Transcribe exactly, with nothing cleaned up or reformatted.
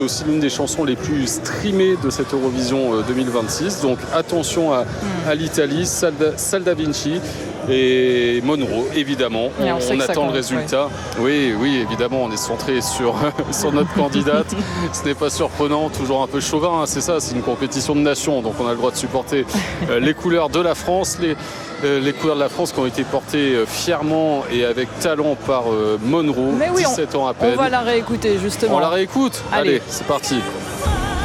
aussi l'une des chansons les plus streamées de cette Eurovision deux mille vingt-six. Donc attention à, mmh. à l'Italie, Salda, Salda Vinci et Monroe, évidemment. Et on, on, on attend compte, le résultat. Oui, oui, évidemment, on est centré sur, sur notre candidate. Ce n'est pas surprenant, toujours un peu chauvin, hein, c'est ça, c'est une compétition de nations. Donc on a le droit de supporter euh, les couleurs de la France, les, euh, les couleurs de la France qui ont été portées euh, fièrement et avec talent par euh, Monroe, Mais oui, dix-sept on, ans à peine. On va la réécouter, justement. On la réécoute. Allez, Allez c'est parti.